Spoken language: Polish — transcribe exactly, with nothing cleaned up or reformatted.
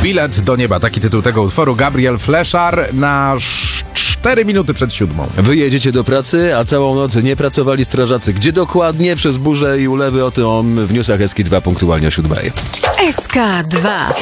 Bilet do nieba, taki tytuł tego utworu. Gabriel Fleszar na cztery minuty przed siódmą. Wy jedziecie do pracy, a całą noc nie pracowali strażacy. Gdzie dokładnie? Przez burzę i ulewy, o tym w newsach S K dwa punktualnie o siódmej. S K dwa.